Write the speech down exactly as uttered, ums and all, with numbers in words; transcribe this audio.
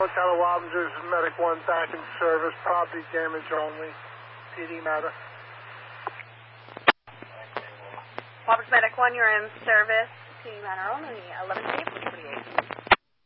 Hotel Wappingers, Medic one back in service, property damage only, P D matter. Wappingers Medic one, you're in service, P D matter only, eleven three forty-eight.